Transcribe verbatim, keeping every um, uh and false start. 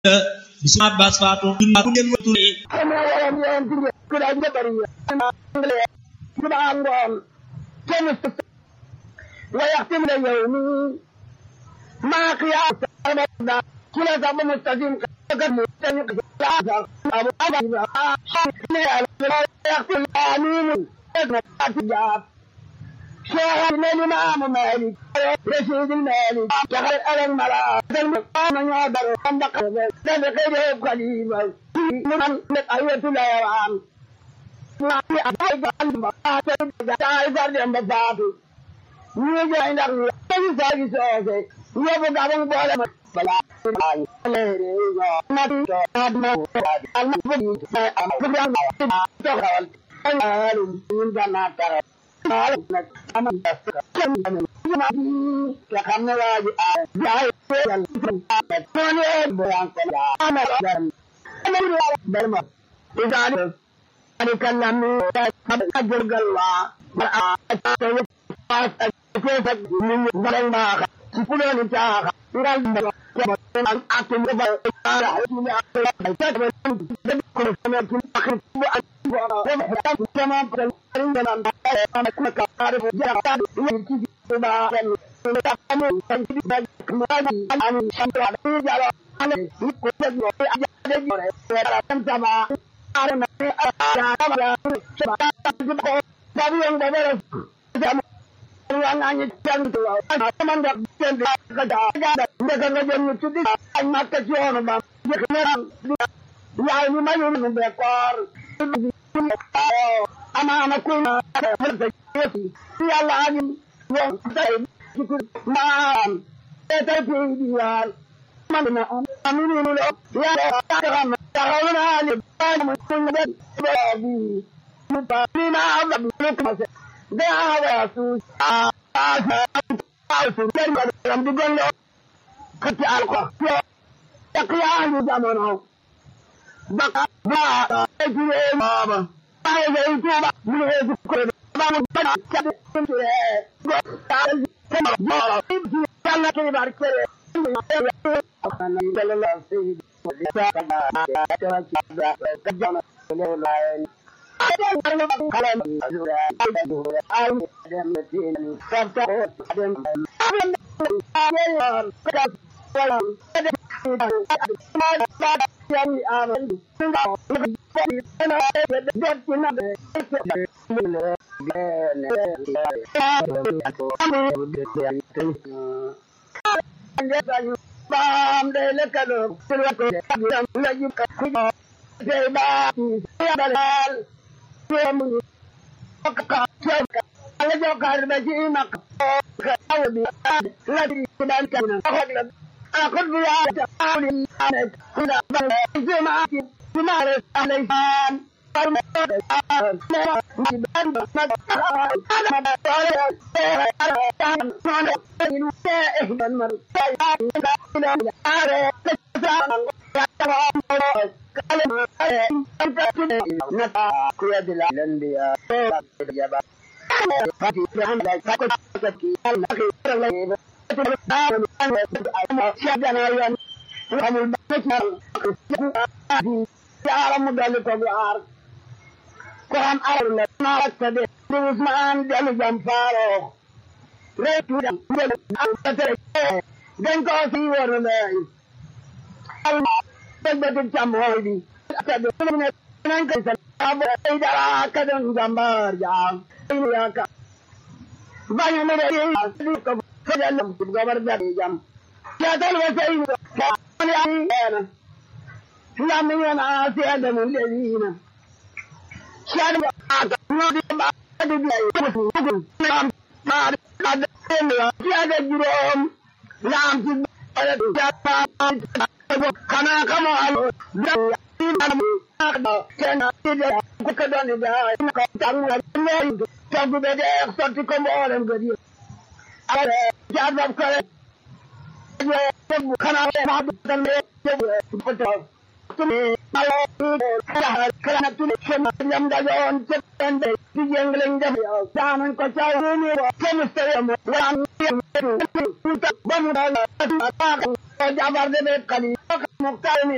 bisma bas faatu dun ku len watu ni sama yaram yaram ci ku da nga bari ma ngale ku da ngon kenn wa yahtim la yawmi ma qiyas da kula da mustaqim ka mu tan ka abu aba ne ala yahtim amin atijab شيخ الإمام مالك رشيد المالك شغل ألم ملا المقام يعبر صندق بغير قليبا من أية الأيام ما في أبعد عن مقاتل تعيفر جنباتي نيجي عندك يجي ساقي سوكي يبقى من بولا بلا ما في أدنى المفروض أمر أمر من جنات أنا كل ما يلا عجل ما تتفيديان من أمين له يا ترى ترون على بان كل بدي مبين عبد لكم ده هذا سوس أسوس كلمة لم تقول له خطي ألقى تقيان زمانه بقى بقى تجري بابا هذا يجوب من هذا كل ما بنا كده كده كما جرى يلا كده بارك Bam de le kado sila ko la yu ka ku de ba ya dalal ye mu ka ka ka ala jo ka ba ji ma ka awdi la di dan ka na ka la akhud bi ya ta ani ana kuda ba ji ma ki ma re alayhan Quran Allah na rakade Usman dalu jamfaro retu dam al den ko si wor lay Allah tagbatu jamhodi akade ne nan ka sa aba idara kadan jambar jam ya ka bayu ne de ko kadan gabar da jam ya dal wasai ka ni ana lam yana asiya da mun ledina Shut up! Not in my Lam Mad Lam Lam Kana come on Can I see the Kukadani guy? Come to the day, start to come on and get you. I have of courage. Can I have the to me, my Lord, cannot to them the own and the youngling down and Cochai, chemistry, one one Java the Kali,